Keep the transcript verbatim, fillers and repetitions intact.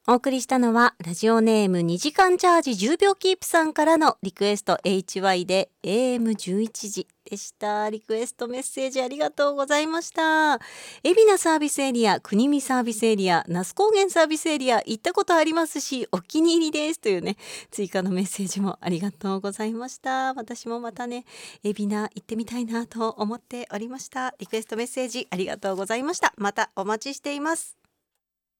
お送りしたのはラジオネームにじかんチャージじゅうびょうキープさんからのリクエスト エイチワイ で エーエムじゅういち 時でした。リクエストメッセージありがとうございました。海老名サービスエリア、国見サービスエリア、那須高原サービスエリア行ったことありますしお気に入りですというね追加のメッセージもありがとうございました。私もまたね海老名行ってみたいなと思っておりました。リクエストメッセージありがとうございました。またお待ちしています。